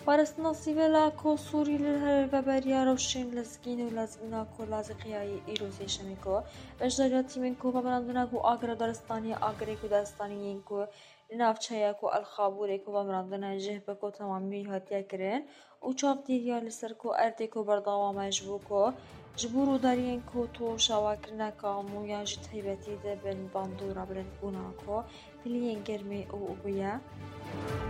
بارست نصیبه لا کو سوری لهر و بریا روشین لزگین و لزگینا کو لازقیای ایروزی شمیکو بجداریاتی من کو بمراندنا کو آگر دارستانی آگری کو دارستانی کو لنافچهیا کو الخابوری کو بمراندنا جه بکو تمامی هاتیا کرن و چاف دیریا لسر کو ارتی کو برداوا مجبو کو جبورو دارین کو تو شواکرنا کامو یا جت هیبتی ده بن باندورا بلند بونا کو پلین گرمی او بیا